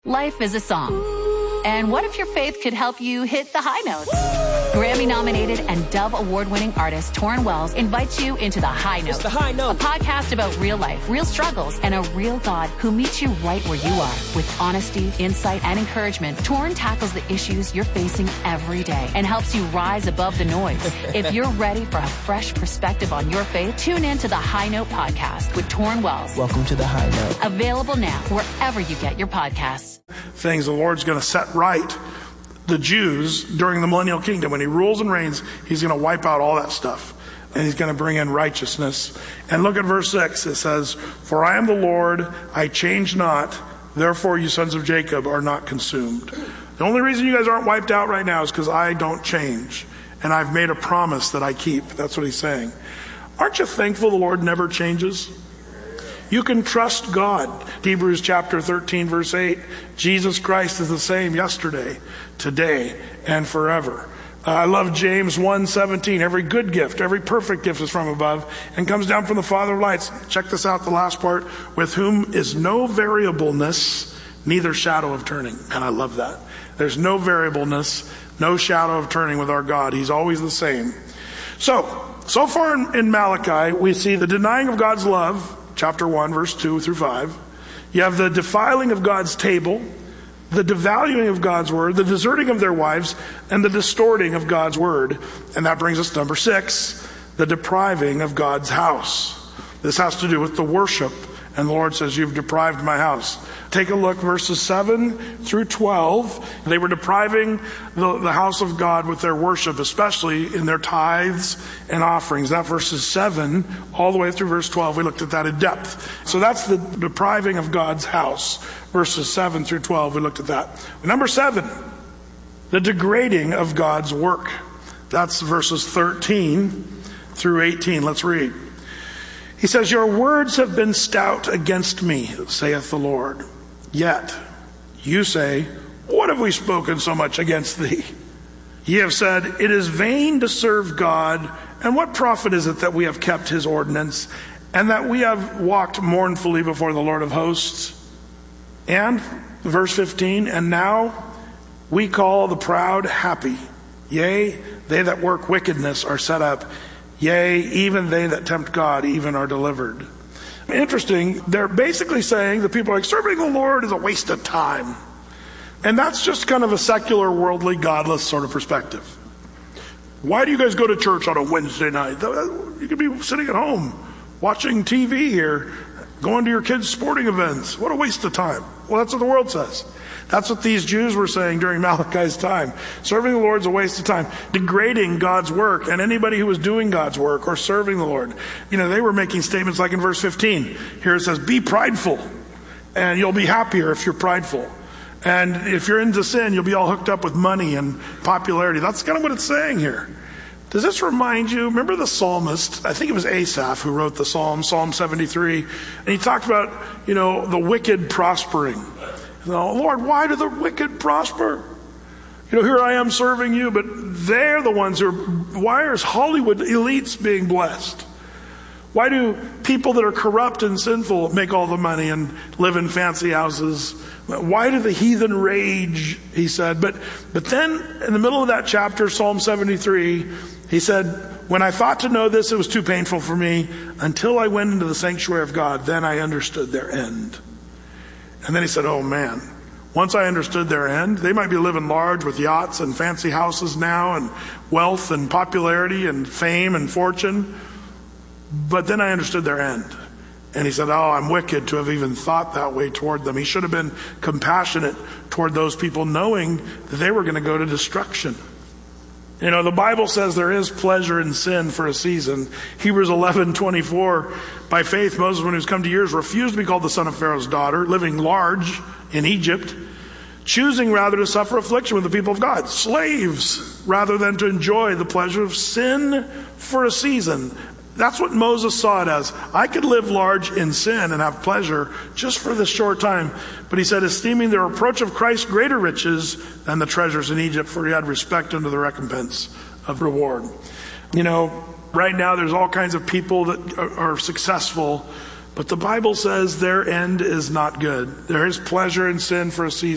Life is a song. And what if your faith could help you hit the high notes? Grammy-nominated and Dove Award-winning artist Torrin Wells invites you into The High Note. It's The High Note. A podcast about real life, real struggles, and a real God who meets you right where you are. With honesty, insight, and encouragement, Torrin tackles the issues you're facing every day and helps you rise above the noise. If you're ready for a fresh perspective on your faith, tune in to The High Note podcast with Torrin Wells. Welcome to The High Note. Available now wherever you get your podcasts. Things the Lord's going to set right the Jews during the millennial kingdom. When he rules and reigns, he's going to wipe out all that stuff. And he's going to bring in righteousness. And look at verse 6. It says, "For I am the Lord, I change not. Therefore you sons of Jacob are not consumed." The only reason you guys aren't wiped out right now is because I don't change. And I've made a promise that I keep. That's what he's saying. Aren't you thankful the Lord never changes? You can trust God. Hebrews chapter 13, verse 8. Jesus Christ is the same yesterday, today, and forever. I love James 1:17. Every good gift, every perfect gift is from above and comes down from the Father of lights. Check this out, the last part. With whom is no variableness, neither shadow of turning. And I love that. There's no variableness, no shadow of turning with our God. He's always the same. So far in Malachi, we see the denying of God's love, chapter 1, verse 2 through 5. You have the defiling of God's table, the devaluing of God's word, the deserting of their wives, and the distorting of God's word. And that brings us to number 6, the depriving of God's house. This has to do with the worship. And the Lord says, "You've deprived my house." Take a look, verses 7 through 12. They were depriving the house of God with their worship, especially in their tithes and offerings. That verses 7 all the way through verse 12. We looked at that in depth. So that's the depriving of God's house. Verses 7 through 12, we looked at that. Number 7, the degrading of God's work. That's verses 13 through 18. Let's read. He says, "Your words have been stout against me, saith the Lord. Yet you say, what have we spoken so much against thee? Ye have said, it is vain to serve God, and what profit is it that we have kept his ordinance, and that we have walked mournfully before the Lord of hosts?" And verse 15, "And now we call the proud happy. Yea, they that work wickedness are set up. Yea, even they that tempt God even are delivered." Interesting, they're basically saying, the people are like, serving the Lord is a waste of time. And that's just kind of a secular, worldly, godless sort of perspective. Why do you guys go to church on a Wednesday night? You could be sitting at home, watching TV here, going to your kids' sporting events. What a waste of time. Well, that's what the world says. That's what these Jews were saying during Malachi's time. Serving the Lord is a waste of time. Degrading God's work, and anybody who was doing God's work or serving the Lord. They were making statements like in verse 15. Here it says, "Be prideful, and you'll be happier if you're prideful. And if you're into sin, you'll be all hooked up with money and popularity." That's kind of what it's saying here. Does this remind you? Remember the psalmist, I think it was Asaph who wrote the Psalm 73. And he talked about, the wicked prospering. Lord, why do the wicked prosper? Here I am serving you, but they're the ones why are Hollywood elites being blessed? Why do people that are corrupt and sinful make all the money and live in fancy houses? Why do the heathen rage? He said. But then in the middle of that chapter, Psalm 73, he said, "When I thought to know this, it was too painful for me. Until I went into the sanctuary of God, then I understood their end." And then he said, "Oh man, once I understood their end, they might be living large with yachts and fancy houses now and wealth and popularity and fame and fortune. But then I understood their end." And he said, "Oh, I'm wicked to have even thought that way toward them." He should have been compassionate toward those people, knowing that they were going to go to destruction. The Bible says there is pleasure in sin for a season. Hebrews 11:24, "By faith, Moses, when he was come to years, refused to be called the son of Pharaoh's daughter, living large in Egypt, choosing rather to suffer affliction with the people of God, slaves, rather than to enjoy the pleasure of sin for a season." That's what Moses saw it as. I could live large in sin and have pleasure just for this short time. But he said, esteeming the reproach of Christ greater riches than the treasures in Egypt, for he had respect unto the recompense of reward. Right now there's all kinds of people that are successful, but the Bible says their end is not good. There is pleasure in sin for a season.